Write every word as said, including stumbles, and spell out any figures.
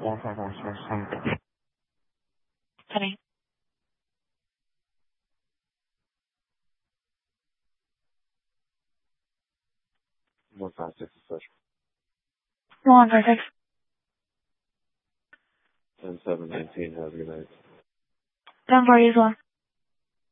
Peraí. Boa tarde, professor. One perfect. ten seven nineteen, have a good night. Ten forty as well.